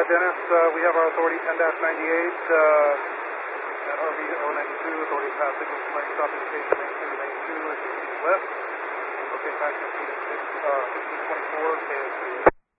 Dennis, we have our authority 10-98 at RV 092. Authority pass signal flying stop indication 9292 as you proceed west. Okay, back to 1524 KSU.